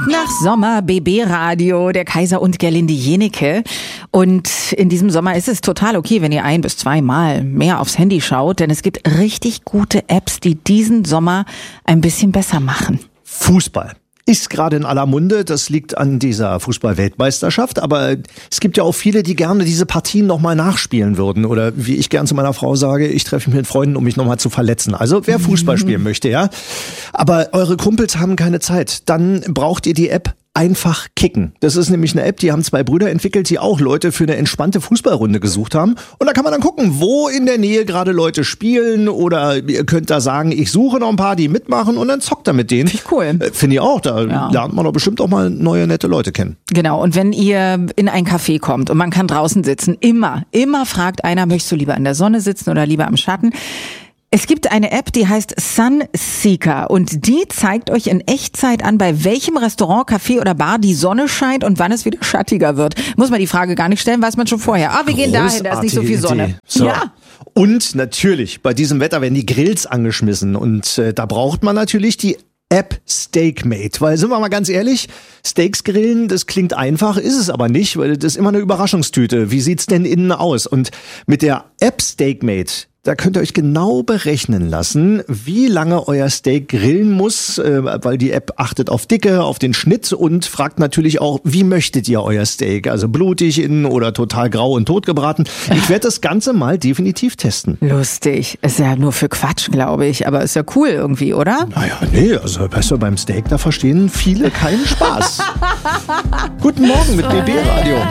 nach Sommer, BB Radio, der Kaiser und Gerlinde Jenecke. Und in diesem Sommer ist es total okay, wenn ihr 1 bis 2 Mal mehr aufs Handy schaut, denn es gibt richtig gute Apps, die diesen Sommer ein bisschen besser machen. Fußball ist gerade in aller Munde, das liegt an dieser Fußball-Weltmeisterschaft, aber es gibt ja auch viele, die gerne diese Partien nochmal nachspielen würden oder wie ich gern zu meiner Frau sage, ich treffe mich mit Freunden, um mich nochmal zu verletzen. Also wer Fußball spielen möchte, ja. Aber eure Kumpels haben keine Zeit, dann braucht ihr die App Einfach Kicken. Das ist nämlich eine App, die haben 2 Brüder entwickelt, die auch Leute für eine entspannte Fußballrunde gesucht haben. Und da kann man dann gucken, wo in der Nähe gerade Leute spielen oder ihr könnt da sagen, ich suche noch ein paar, die mitmachen und dann zockt er mit denen. Finde ich cool. Finde ich auch. Da lernt man doch bestimmt auch mal neue, nette Leute kennen. Genau. Und wenn ihr in ein Café kommt und man kann draußen sitzen, immer fragt einer, möchtest du lieber in der Sonne sitzen oder lieber im Schatten? Es gibt eine App, die heißt Sunseeker und die zeigt euch in Echtzeit an, bei welchem Restaurant, Café oder Bar die Sonne scheint und wann es wieder schattiger wird. Muss man die Frage gar nicht stellen, weiß man schon vorher. Wir gehen dahin, da ist nicht so viel Sonne. So. Ja. Und natürlich, bei diesem Wetter werden die Grills angeschmissen und da braucht man natürlich die App Steakmate, weil sind wir mal ganz ehrlich, Steaks grillen, das klingt einfach, ist es aber nicht, weil das ist immer eine Überraschungstüte. Wie sieht's denn innen aus? Und mit der App Steakmate, da könnt ihr euch genau berechnen lassen, wie lange euer Steak grillen muss, weil die App achtet auf Dicke, auf den Schnitt und fragt natürlich auch, wie möchtet ihr euer Steak? Also blutig innen oder total grau und totgebraten. Ich werde das Ganze mal definitiv testen. Lustig. Ist ja nur für Quatsch, glaube ich, aber ist ja cool irgendwie, oder? Naja, nee, also besser beim Steak, da verstehen viele keinen Spaß. Guten Morgen mit BB Radio.